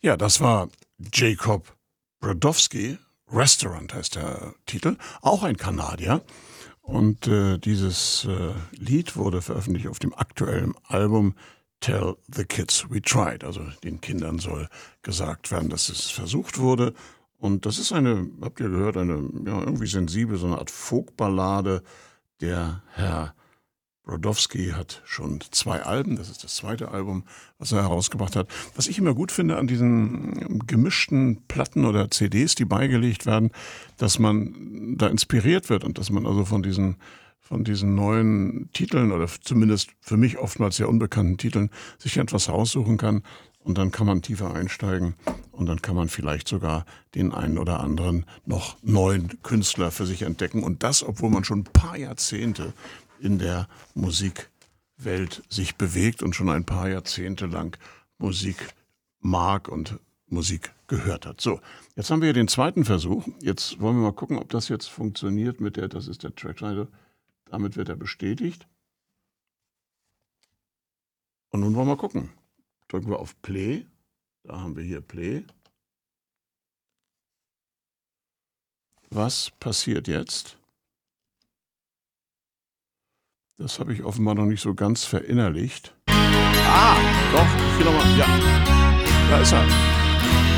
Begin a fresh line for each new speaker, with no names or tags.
Ja, das war Jacob Brodowski. Restaurant heißt der Titel. Auch ein Kanadier. Und dieses Lied wurde veröffentlicht auf dem aktuellen Album Tell the Kids We Tried. Also den Kindern soll gesagt werden, dass es versucht wurde. Und das ist eine, habt ihr gehört, eine irgendwie sensible, so eine Art Folkballade. Der Herr Brodowski hat schon 2 Alben, das ist das zweite Album, was er herausgebracht hat. Was ich immer gut finde an diesen gemischten Platten oder CDs, die beigelegt werden, dass man da inspiriert wird und dass man also von diesen neuen Titeln oder zumindest für mich oftmals sehr unbekannten Titeln sich etwas raussuchen kann und dann kann man tiefer einsteigen und dann kann man vielleicht sogar den einen oder anderen noch neuen Künstler für sich entdecken und das, obwohl man schon ein paar Jahrzehnte in der Musikwelt sich bewegt und schon ein paar Jahrzehnte lang Musik mag und Musik gehört hat. So, jetzt haben wir hier den zweiten Versuch. Jetzt wollen wir mal gucken, ob das jetzt funktioniert mit der, das ist der Tracktitle. Damit wird er bestätigt. Und nun wollen wir gucken. Drücken wir auf Play. Da haben wir hier Play. Was passiert jetzt? Das habe ich offenbar noch nicht so ganz verinnerlicht. Ah, doch, ich will noch mal. Ja, da ist er.